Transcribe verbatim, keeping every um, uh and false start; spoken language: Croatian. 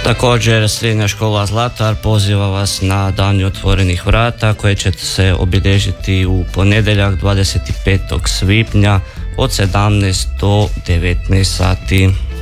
Također Srednja škola Zlatar poziva vas na Dan otvorenih vrata koje će se obilježiti u ponedjeljak dvadeset petog svibnja od sedamnaest do devetnaest sati.